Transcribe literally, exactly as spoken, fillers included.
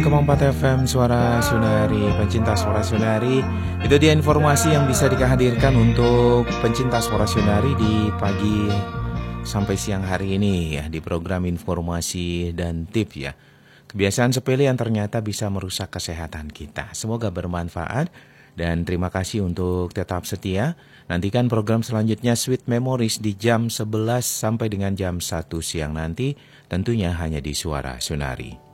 Keempat F M Suara Sunari, pencinta Suara Sunari. Itu dia informasi yang bisa dikahadirkan untuk pencinta Suara Sunari di pagi sampai siang hari ini ya, di program informasi dan tips ya. Kebiasaan sepele yang ternyata bisa merusak kesehatan kita. Semoga bermanfaat dan terima kasih untuk tetap setia. Nantikan program selanjutnya Sweet Memories di jam sebelas sampai dengan jam satu siang nanti, tentunya hanya di Suara Sunari.